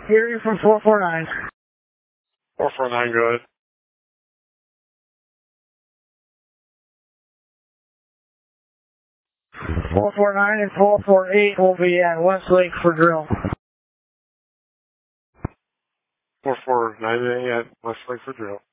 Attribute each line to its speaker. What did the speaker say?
Speaker 1: Hearing from 449.
Speaker 2: 449, go ahead.
Speaker 1: 449 and 448 will be at Westlake for drill.
Speaker 2: 449 at Westlake for drill.